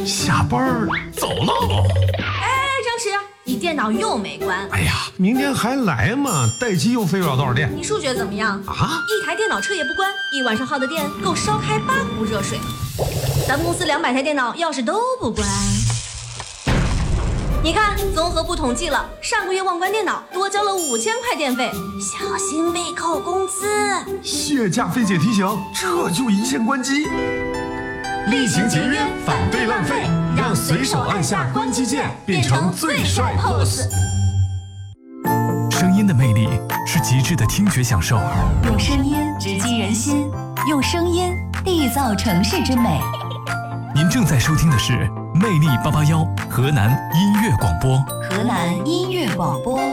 下班儿走喽。 张弛，你电脑又没关。 哎呀，明天还来嘛，待机又费不了多少电。 你数学怎么样啊？ 一台电脑彻夜不关，一晚上耗的电够烧开8壶热水。咱们公司200台电脑要是都不关，你看综合部统计了，上个月忘关电脑多交了5000块电费，小心被扣工资。 谢驾费姐提醒，这就一键关机。厉行节约，反对浪费，让随手按下关机键变成最帅 pose。 声音的魅力是极致的听觉享受， 用声音直击人心，用声音缔造城市之美。 您正在收听的是魅力881河南音乐广播。 河南音乐广播。